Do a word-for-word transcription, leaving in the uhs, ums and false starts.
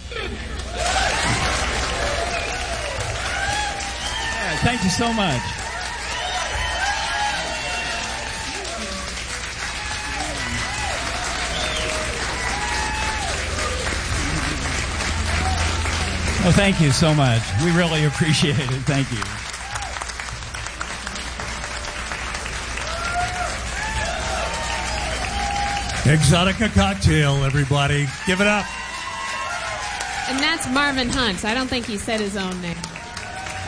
right, thank you so much. Oh, thank you so much. We really appreciate it. Thank you. Exotica Cocktail, everybody. Give it up. And that's Marvin Hunt. I don't think he said his own name.